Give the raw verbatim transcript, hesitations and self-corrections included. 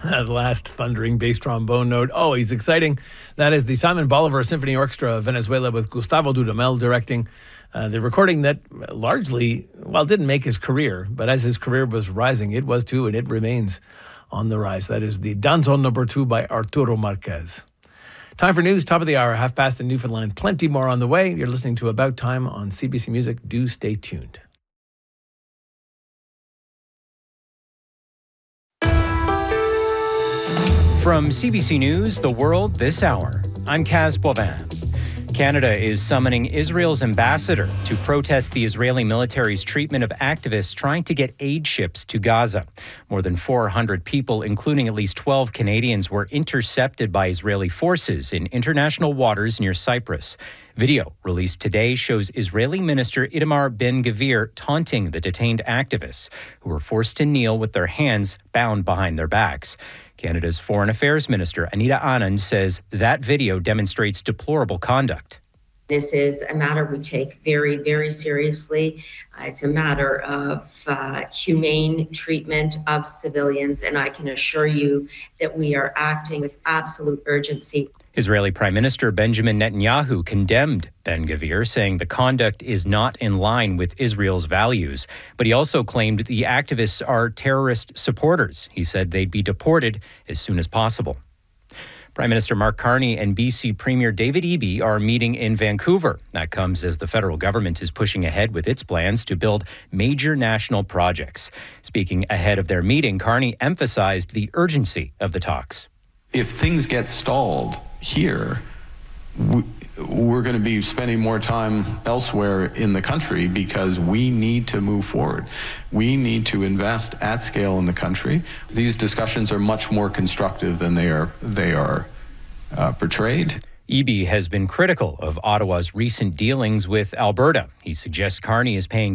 That last thundering bass trombone note, always exciting. That is the Simon Bolivar Symphony Orchestra of Venezuela with Gustavo Dudamel directing. Uh, the recording that largely, well, didn't make his career, but as his career was rising, it was too, and it remains on the rise. That is the Danzón number two by Arturo Marquez. Time for news, top of the hour, half past in Newfoundland. Plenty more on the way. You're listening to About Time on C B C Music. Do stay tuned. From C B C News, The World this hour, I'm Kaz Boivin. Canada is summoning Israel's ambassador to protest the Israeli military's treatment of activists trying to get aid ships to Gaza. More than four hundred people, including at least twelve Canadians, were intercepted by Israeli forces in international waters near Cyprus. Video released today shows Israeli Minister Itamar Ben-Gvir taunting the detained activists, who were forced to kneel with their hands bound behind their backs. Canada's Foreign Affairs Minister Anita Anand says that video demonstrates deplorable conduct. This is a matter we take very, very seriously. Uh, it's a matter of uh, humane treatment of civilians, and I can assure you that we are acting with absolute urgency. Israeli Prime Minister Benjamin Netanyahu condemned Ben-Gvir, saying the conduct is not in line with Israel's values. But he also claimed the activists are terrorist supporters. He said they'd be deported as soon as possible. Prime Minister Mark Carney and B C Premier David Eby are meeting in Vancouver. That comes as the federal government is pushing ahead with its plans to build major national projects. Speaking ahead of their meeting, Carney emphasized the urgency of the talks. If things get stalled here, we're going to be spending more time elsewhere in the country because we need to move forward. We need to invest at scale in the country. These discussions are much more constructive than they are they are uh, portrayed. Eby has been critical of Ottawa's recent dealings with Alberta. He suggests Carney is paying